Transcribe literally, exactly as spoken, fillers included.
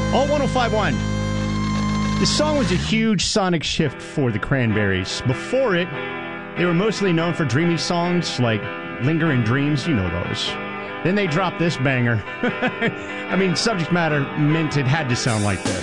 Oh, one oh five point one. This song was a huge sonic shift for the Cranberries. Before it, they were mostly known for dreamy songs like Linger in Dreams, you know those. Then they dropped this banger. I mean, subject matter meant it had to sound like this.